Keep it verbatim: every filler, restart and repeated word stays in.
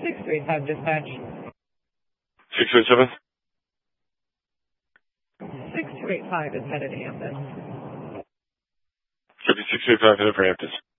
six three five dispatch. six three seven? six two eight five is headed to Hampton. Copy six three five headed for Hampton.